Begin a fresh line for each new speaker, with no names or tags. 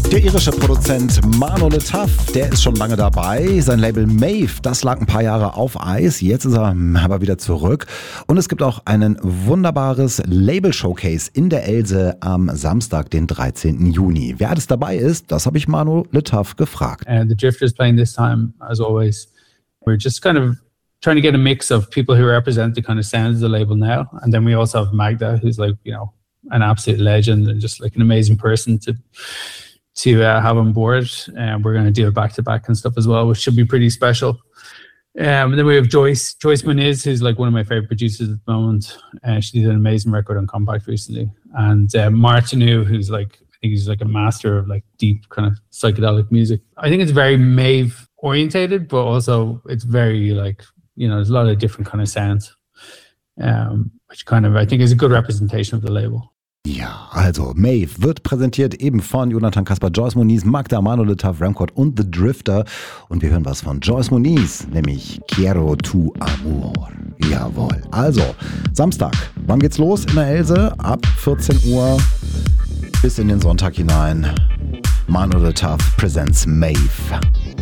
Der irische Produzent Mano Le Tough, der ist schon lange dabei. Sein Label Maeve, das lag ein paar Jahre auf Eis. Jetzt ist er aber wieder zurück. Und es gibt auch ein wunderbares Label-Showcase in der Else am Samstag, den 13. Juni. Wer alles dabei ist, das habe ich Mano Le Tough gefragt.
The Drifters playing this time, as always. We're just kind of trying to get a mix of people who represent the kind of sounds of the label now. And then we also have Magda, who's like, you know, an absolute legend and just like an amazing person to have on board. And we're going to do it back-to-back and stuff as well, which should be pretty special. And then we have Joyce Muniz, who's like one of my favorite producers at the moment. She did an amazing record on Compact recently. And Martinu, who's like, I think he's like a master of like deep kind of psychedelic music. I think it's very Maeve orientated, but also it's very like, you know, there's a lot of different kind of sounds, which kind of I think is a good representation of the label.
Ja, also Maeve wird präsentiert eben von Jonathan Kasper, Joyce Muniz, Magda, Mano Le Tough, Ramcod und The Drifter. Und wir hören was von Joyce Muniz, nämlich Quiero tu amor. Jawohl. Also, Samstag. Wann geht's los in der Else? Ab 14 Uhr bis in den Sonntag hinein. Mano Le Tough presents Maeve.